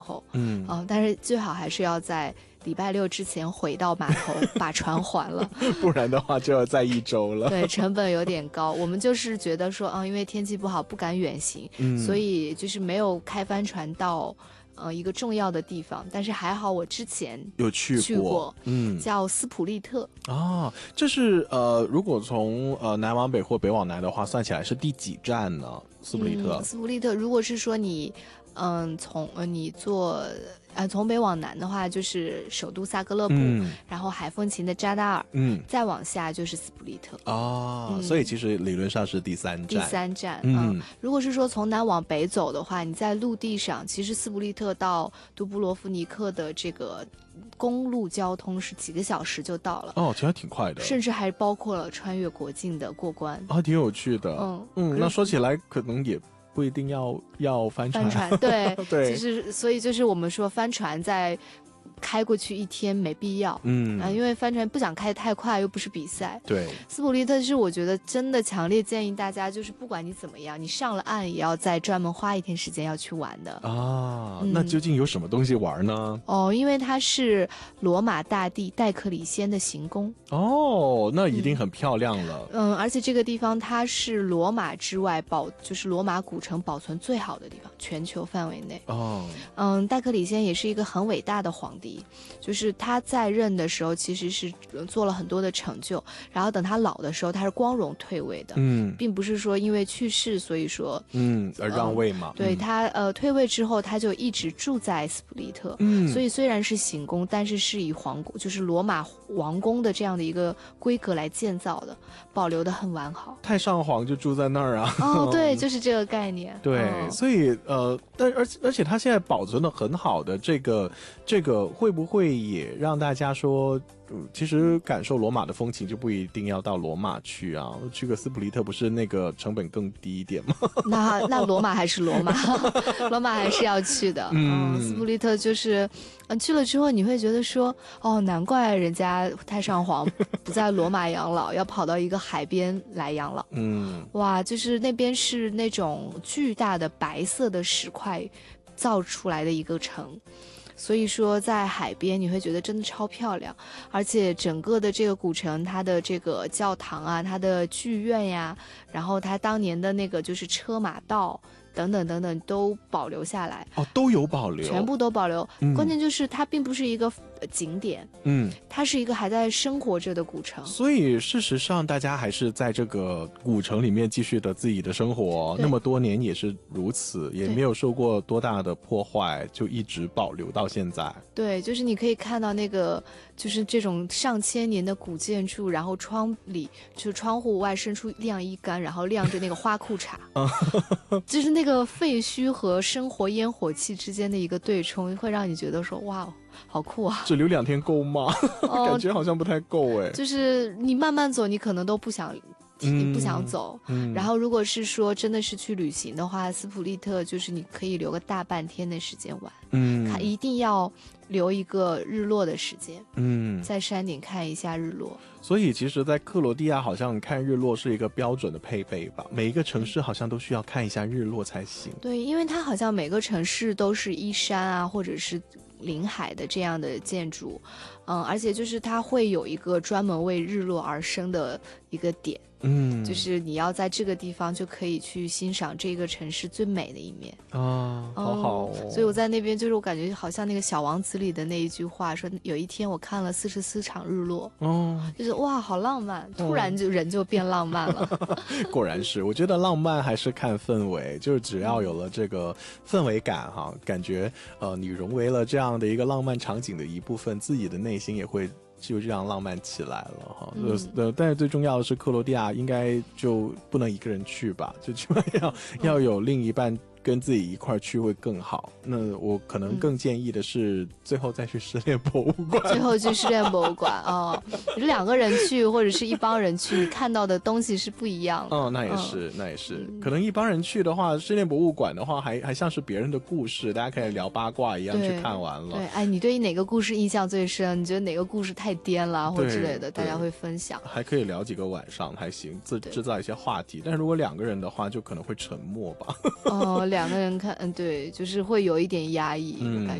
后，但是最好还是要在礼拜6之前回到码头把船还了， 不然的话就要再1周了。 对，成本有点高。我们就是觉得说，因为天气不好不敢远行，所以就是没有开帆船到一个重要的地方。但是还好我之前有去过， 叫斯普利特。 这是如果从南往北或北往南的话，算起来是第几站呢？斯普利特。 斯普利特，如果是说你从北往南的话，就是首都萨格勒布，然后海风琴的扎达尔，再往下就是斯普利特。 所以其实理论上是第3站。 如果是说从南往北走的话，你在陆地上，其实斯普利特到杜布罗夫尼克的这个公路交通是几个小时就到了。 其实挺快的， 甚至还包括了穿越国境的过关。 挺有趣的。那说起来可能也不一定要帆船， 对对， 所以就是我们说帆船在开过去1天没必要，因为帆船不想开太快，又不是比赛。 对， 斯普利特是我觉得真的强烈建议大家，就是不管你怎么样，你上了岸也要再专门花1天时间要去玩的。 那究竟有什么东西玩呢？ 因为它是罗马大帝戴克里先的行宫。 那一定很漂亮了。 而且这个地方它是罗马之外就是罗马古城保存最好的地方，全球范围内。戴克里先也是一个很伟大的皇帝，就是他在任的时候其实是做了很多的成就，然后等他老的时候他是光荣退位的，并不是说因为去世所以说而让位嘛。 对，他退位之后他就一直住在斯普利特，所以虽然是行宫，但是是以皇宫就是罗马王宫的这样的一个规格来建造的，保留的很完好。 太上皇就住在那儿啊。 对，就是这个概念。 对，所以而且他现在保存的很好的这个会不会也让大家说，其实感受罗马的风情就不一定要到罗马去啊，去个斯普利特不是那个成本更低一点吗？ 那罗马还是罗马，罗马还是要去的。斯普利特就是去了之后你会觉得说，难怪人家太上皇不在罗马养老，要跑到一个海边来养老。哇，就是那边是那种巨大的白色的石块造出来的一个城，所以说在海边你会觉得真的超漂亮。而且整个的这个古城，它的这个教堂啊，它的剧院呀，然后它当年的那个就是车马道等等等等都保留下来。 都有保留， 全部都保留。关键就是它并不是一个景点，它是一个还在生活着的古城。 所以事实上大家还是在这个古城里面继续的自己的生活，那么多年也是如此，也没有受过多大的破坏，就一直保留到现在。 对，就是你可以看到那个就是这种上千年的古建筑，然后窗户外伸出晾衣杆，然后晾着那个花裤衩就是那个废墟和生活烟火气之间的一个对冲，会让你觉得说哇，好酷啊！ 只留2天够吗？感觉好像不太够就是你慢慢走，你可能都不想走。然后如果是说真的是去旅行的话，斯普利特就是你可以留个大半天的时间玩。一定要留一个日落的时间。在山顶看一下日落。 所以其实在克罗地亚好像看日落是一个标准的配备吧，每一个城市好像都需要看一下日落才行。 对，因为它好像每个城市都是依山啊或者是临海的这样的建筑，而且就是它会有一个专门为日落而生的一个点，就是你要在这个地方就可以去欣赏这个城市最美的一面好好所以我在那边就是我感觉好像那个小王子里的那一句话说，有一天我看了44场日落，就是哇好浪漫，突然就人就变浪漫了果然是，我觉得浪漫还是看氛围，就是只要有了这个氛围感感觉你融为了这样的一个浪漫场景的一部分，自己的内心也会就这样浪漫起来了但是最重要的是克罗地亚应该就不能一个人去吧，就起码要有另一半跟自己一块去会更好。那我可能更建议的是最后再去失恋博物馆。 最后去失恋博物馆你2个人去或者是一帮人去，你看到的东西是不一样的。 那也是可能一帮人去的话，失恋博物馆的话还像是别人的故事，大家可以聊八卦一样去看完了。 对，你对哪个故事印象最深？你觉得哪个故事太颠了或之类的，大家会分享， 还可以聊几个晚上还行，制造一些话题。但是如果2个人的话就可能会沉默吧两个人看，对，就是会有一点压抑，感